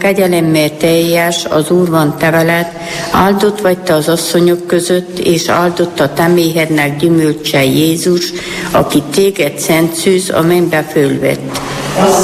Kegyelemmel teljes, az Úr van te veled, áldott vagy te az asszonyok között, és áldott a te méhednek gyümölcse Jézus, aki téged szent szűz a mennybe fölvett.